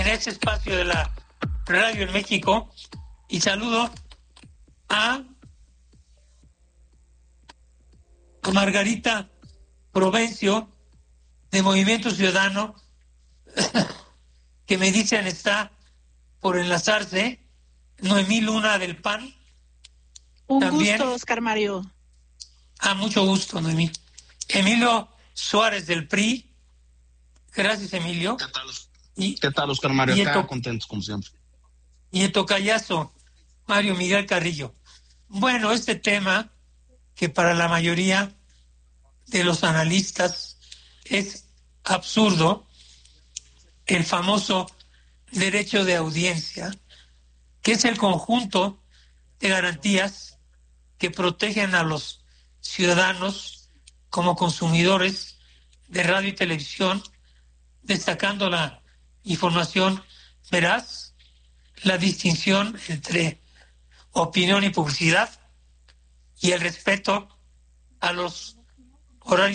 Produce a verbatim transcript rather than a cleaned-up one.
en este espacio de la radio en México, y saludo a Margarita Provencio de Movimiento Ciudadano, que me dicen está por enlazarse, Noemí Luna del P A N. Un También, gusto, Oscar Mario. Ah, mucho gusto, Noemí. Emilio Suárez del P R I. Gracias, Emilio. ¿Qué tal, y, ¿Qué tal Oscar Mario? Acá to- contentos, como siempre. Y el tocayazo, Mario Miguel Carrillo. Bueno, este tema, que para la mayoría de los analistas es absurdo, el famoso derecho de audiencia, que es el conjunto de garantías que protegen a los ciudadanos como consumidores de radio y televisión, destacando la información veraz, la distinción entre opinión y publicidad y el respeto a los horarios